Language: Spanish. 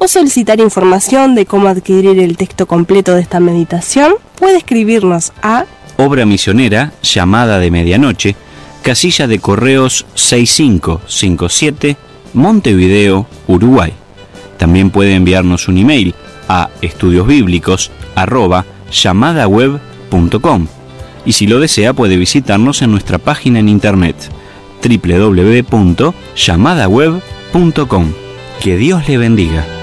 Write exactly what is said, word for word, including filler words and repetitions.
o solicitar información de cómo adquirir el texto completo de esta meditación, puede escribirnos a Obra Misionera, Llamada de Medianoche, casilla de correos seis cinco cinco siete, Montevideo, Uruguay. También puede enviarnos un email a estudiosbíblicos arroba llamadaweb punto com y si lo desea puede visitarnos en nuestra página en internet doble u doble u doble u punto llamadaweb punto com. Que Dios le bendiga.